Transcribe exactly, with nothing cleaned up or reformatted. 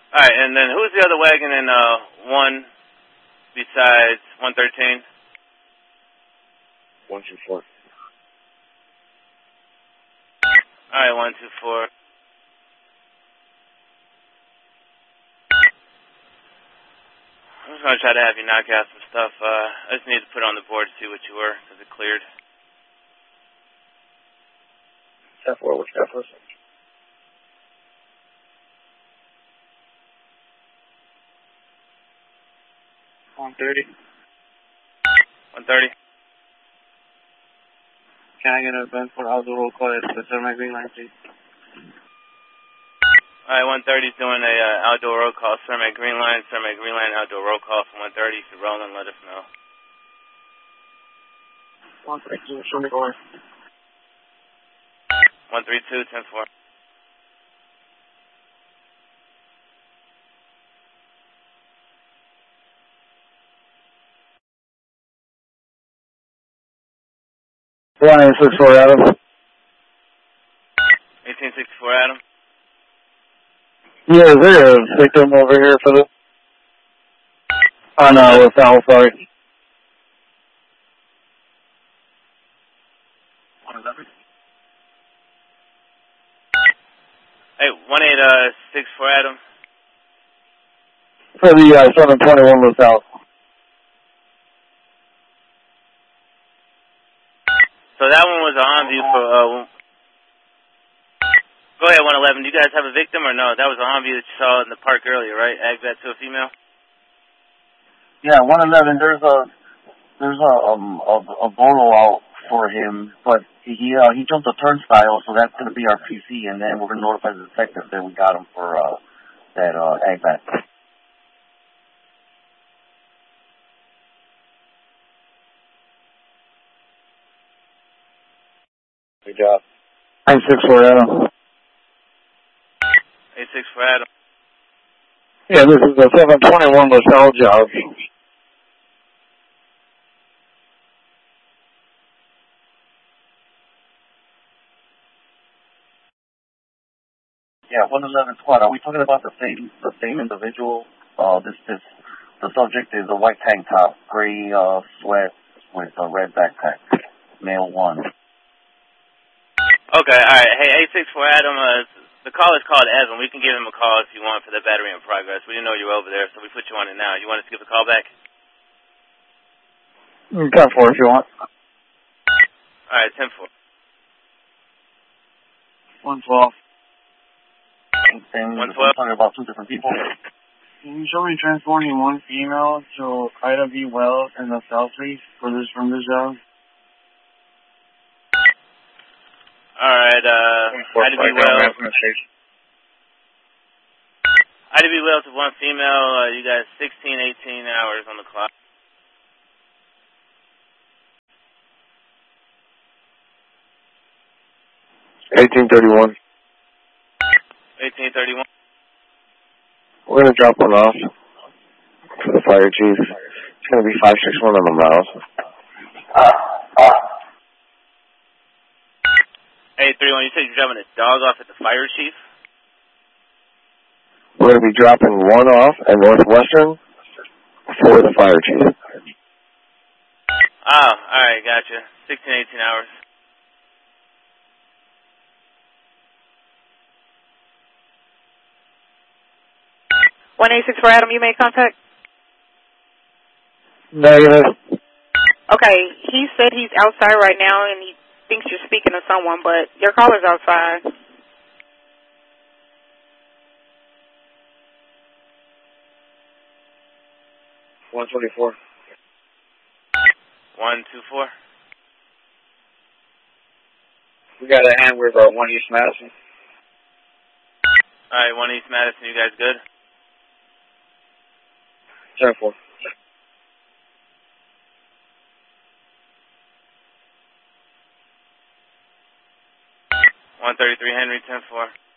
Alright, and then who's the other wagon in uh, one besides one thirteen? one two four. Alright, one two four. I'm just going to try to have you knock out some stuff. Uh, I just need to put it on the board to see what you were, because it cleared. ten four, what's that first? one thirty. one thirty. Can I get a bend for outdoor roll call at the Cermak Green Line, please? Alright, one thirty is doing a uh, outdoor roll call. Cermak Green Line, Cermak Green Line outdoor roll call from one thirty. If you're rolling, let us know. one thirty-two, show me over. one three two, ten four. one eight six four, Adam. eighteen sixty-four, Adam. Yeah, is there a victim over here for this? Oh, no, it's Al, sorry. Hey, one eight six four, Adam. For the uh, seven twenty-one LaSalle. So that one was on view for, uh, go ahead, one eleven. Do you guys have a victim or no? That was on view that you saw in the park earlier, right? Ag vet to a female? Yeah, one eleven, there's a, there's a, um, a, a bolo out for him, but he, uh, he jumped a turnstile, so that's gonna be our P C, and then we're gonna notify the detective that we got him for, uh, that, uh, ag vet. Good job. eight six four, Adam. eight six four, Adam. Yeah, this is the seven twenty-one LaSalle job. Yeah, one eleven squad. Are we talking about the same the same individual? Uh, this this the subject is a white tank top, gray uh sweat with a red backpack. Male one. Okay, alright. Hey, eight six four, Adam, uh, the caller's called Evan. We can give him a call if you want for the battery in progress. We didn't know you were over there, so we put you on it now. You want us to give a call back? ten four if you want. Alright, ten four. one twelve. Same, one twelve. We're talking about two different people. Can you show me transporting one female to Ida B. Wells in the South, please, for this, from this job? Alright, uh, Ida B. Wells. Ida B. Wells with one female, uh, you got sixteen, eighteen hours on the clock. eighteen thirty-one. eighteen thirty-one. We're gonna drop one off for the fire chief. It's gonna be five six one on the miles. Hey, three one, you said you're dropping a dog off at the fire chief? We're gonna be dropping one off at Northwestern for the fire chief. Oh, alright, gotcha. sixteen, eighteen hours. one eight six four, Adam, you made contact? Negative. Okay, he said he's outside right now and he thinks you're speaking to someone, but your caller's outside. one twenty-four. one two four. We got a hand with uh, one East Madison. Alright, one East Madison, you guys good? ten four. one thirty-three Henry, ten four.